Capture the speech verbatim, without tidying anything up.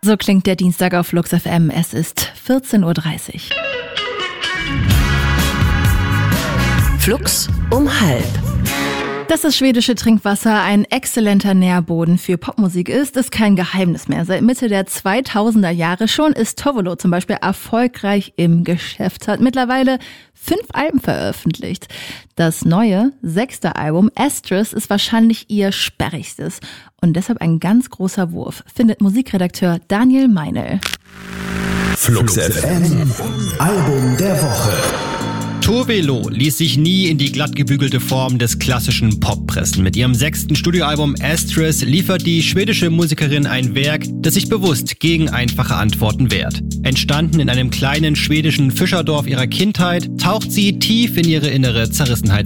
So klingt der Dienstag auf Flux F M. Es ist vierzehn Uhr dreißig. Flux um halb. Dass das schwedische Trinkwasser ein exzellenter Nährboden für Popmusik ist, ist kein Geheimnis mehr. Seit Mitte der zweitausender Jahre schon ist Tovolo zum Beispiel erfolgreich im Geschäft, hat mittlerweile fünf Alben veröffentlicht. Das neue, sechste Album Asterisk ist wahrscheinlich ihr sperrigstes und deshalb ein ganz großer Wurf, findet Musikredakteur Daniel Meinl. Flux F M, Album der Woche. Tovolo ließ sich nie in die glattgebügelte Form des klassischen Pop pressen. Mit ihrem sechsten Studioalbum Asterisk liefert die schwedische Musikerin ein Werk, das sich bewusst gegen einfache Antworten wehrt. Entstanden in einem kleinen schwedischen Fischerdorf ihrer Kindheit, taucht sie tief in ihre innere Zerrissenheit